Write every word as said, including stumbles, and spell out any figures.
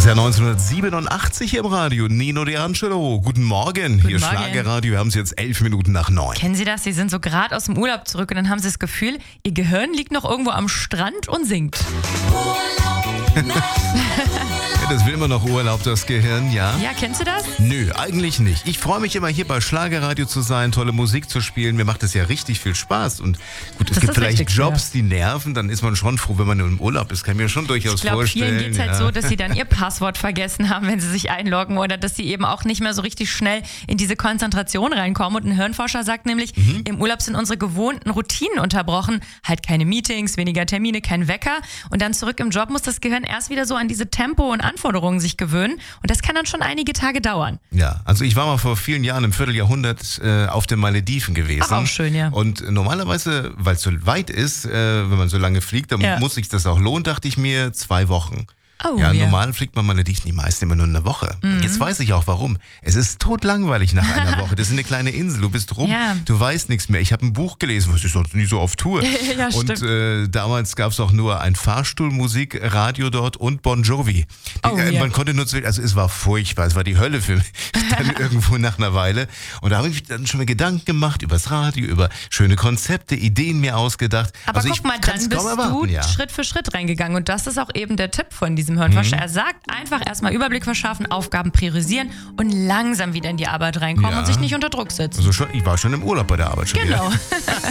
Jahr neunzehnhundertsiebenundachtzig im Radio. Nino D'Angelo. Guten Morgen. Guten Hier Morgen. Schlagerradio. Wir haben es jetzt elf Minuten nach neun. Kennen Sie das? Sie sind so gerade aus dem Urlaub zurück und dann haben Sie das Gefühl, Ihr Gehirn liegt noch irgendwo am Strand und singt. Ja, das will immer noch Urlaub, das Gehirn, ja? Ja, kennst du das? Nö, eigentlich nicht. Ich freue mich immer hier bei Schlagerradio zu sein, tolle Musik zu spielen. Mir macht das ja richtig viel Spaß. Und gut, es Das gibt ist vielleicht richtig, Jobs, die nerven. Dann ist man schon froh, wenn man im Urlaub ist. Kann ich mir schon durchaus Ich glaube, vorstellen. vielen geht es halt ja. so, dass sie dann ihr Passwort vergessen haben, wenn sie sich einloggen oder dass sie eben auch nicht mehr so richtig schnell in diese Konzentration reinkommen. Und ein Hirnforscher sagt nämlich, Mhm. im Urlaub sind unsere gewohnten Routinen unterbrochen. Halt keine Meetings, weniger Termine, kein Wecker. Und dann zurück im Job muss das Gehirn erst wieder so an diese Tempo und Anforderungen sich gewöhnen. Und das kann dann schon einige Tage dauern. Ja, also ich war mal vor vielen Jahren, im Vierteljahrhundert, äh, auf den Malediven gewesen. Ach, auch schön, ja. Und normalerweise, weil es so weit ist, äh, wenn man so lange fliegt, dann Ja. muss sich das auch lohnen, dachte ich mir, zwei Wochen. Oh, ja, ja. normal fliegt man Malediven die meisten immer nur eine Woche. Mhm. Jetzt weiß ich auch warum. Es ist totlangweilig nach einer Woche. Das ist eine kleine Insel, du bist rum, Ja. du weißt nichts mehr. Ich habe ein Buch gelesen, was ich sonst nie so auf Tour. Ja, und stimmt. äh, damals gab es auch nur ein Fahrstuhlmusikradio dort und Bon Jovi. Die, Oh, äh, ja. Man konnte nur, zu- also es war furchtbar, es war die Hölle für mich dann irgendwo nach einer Weile. Und da habe ich dann schon mal Gedanken gemacht über das Radio, über schöne Konzepte, Ideen mir ausgedacht. Aber also guck ich mal, kann's dann bist kaum erwarten, du ja. Schritt für Schritt reingegangen. Und das ist auch eben der Tipp von diesem Hirnforscher. Er sagt, einfach erstmal Überblick verschaffen, Aufgaben priorisieren und langsam wieder in die Arbeit reinkommen Ja. und sich nicht unter Druck setzen. Also schon, ich war schon im Urlaub bei der Arbeit schon wieder. Genau.